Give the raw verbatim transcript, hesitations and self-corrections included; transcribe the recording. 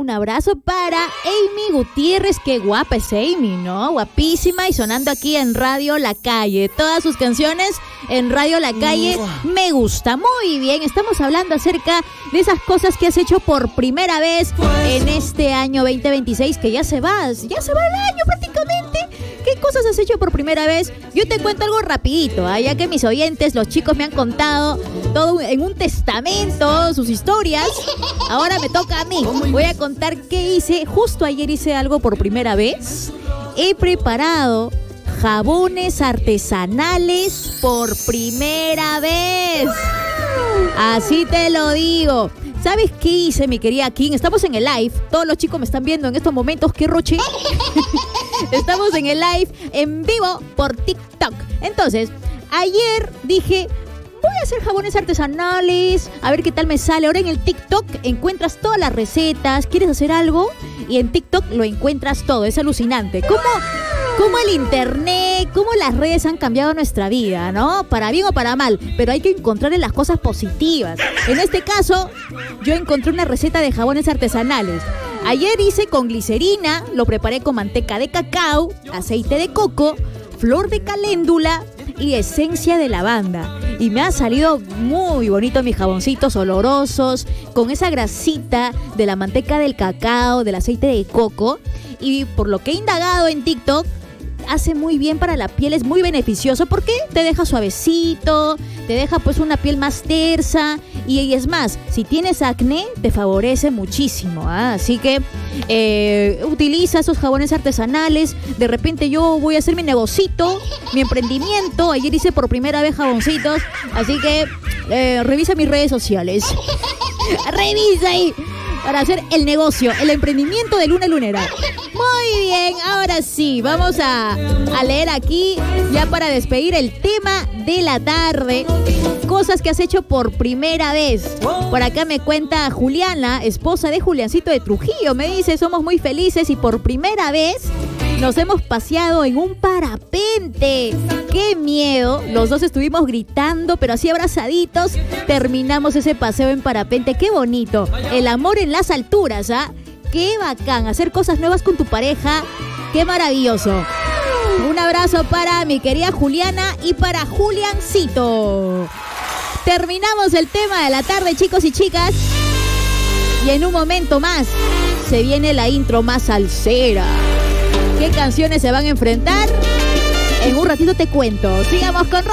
un abrazo para Amy Gutiérrez. Qué guapa es Amy, ¿no? Guapísima y sonando aquí en Radio La Calle. Todas sus canciones en Radio La Calle me gusta. Muy bien, estamos hablando acerca de esas cosas que has hecho por primera vez en este año veinte veintiséis, que ya se va, ya se va el año prácticamente. ¿Qué cosas has hecho por primera vez? Yo te cuento algo rapidito, ¿eh? Ya que mis oyentes, los chicos, me han contado todo en un testamento, sus historias. Ahora me toca a mí. Voy a contar qué hice. Justo ayer hice algo por primera vez. He preparado jabones artesanales por primera vez. Así te lo digo. ¿Sabes qué hice, mi querida King? Estamos en el live. Todos los chicos me están viendo en estos momentos. ¡Qué roche! Estamos en el live, en vivo, por TikTok. Entonces, ayer dije, voy a hacer jabones artesanales, a ver qué tal me sale. Ahora en el TikTok encuentras todas las recetas. ¿Quieres hacer algo? Y en TikTok lo encuentras todo. Es alucinante. ¿Cómo, cómo el internet, cómo las redes han cambiado nuestra vida, ¿no? Para bien o para mal. Pero hay que encontrarle las cosas positivas. En este caso, yo encontré una receta de jabones artesanales. Ayer hice con glicerina, lo preparé con manteca de cacao, aceite de coco, flor de caléndula y esencia de lavanda. Y me han salido muy bonitos mis jaboncitos, olorosos, con esa grasita de la manteca del cacao, del aceite de coco. Y por lo que he indagado en TikTok, hace muy bien para la piel, es muy beneficioso porque te deja suavecito, te deja pues una piel más tersa y, y es más, si tienes acné te favorece muchísimo, ¿eh? Así que eh, utiliza esos jabones artesanales. De repente yo voy a hacer mi negocito, mi emprendimiento. Ayer hice por primera vez jaboncitos, así que eh, revisa mis redes sociales. Revisa ahí para hacer el negocio, el emprendimiento de Luna Lunera. Muy bien, ahora sí, vamos a, a leer aquí, ya para despedir el tema de la tarde. Cosas que has hecho por primera vez. Por acá me cuenta Juliana, esposa de Juliancito de Trujillo. Me dice, somos muy felices y por primera vez nos hemos paseado en un parapente. ¡Qué miedo! Los dos estuvimos gritando, pero así abrazaditos terminamos ese paseo en parapente. ¡Qué bonito! El amor en las alturas, ¿ah? ¡Qué bacán! Hacer cosas nuevas con tu pareja. ¡Qué maravilloso! Un abrazo para mi querida Juliana y para Juliancito. Terminamos el tema de la tarde, chicos y chicas. Y en un momento más se viene la intro más salsera. ¿Qué canciones se van a enfrentar? En un ratito te cuento. Sigamos con